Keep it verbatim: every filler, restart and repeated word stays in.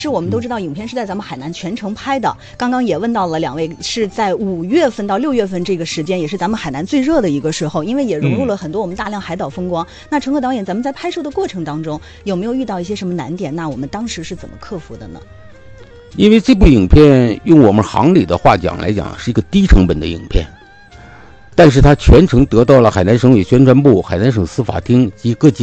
是我们都知道，影片是在咱们海南全程拍的。刚刚也问到了两位，是在五月份到六月份这个时间，也是咱们海南最热的一个时候，因为也融入了很多我们大量海岛风光。嗯、那陈赫导演，咱们在拍摄的过程当中，有没有遇到一些什么难点？那我们当时是怎么克服的呢？ 因为这部影片用我们行里的话讲来讲，是一个低成本的影片，但是它全程得到了海南省委宣传部、海南省司法厅及各级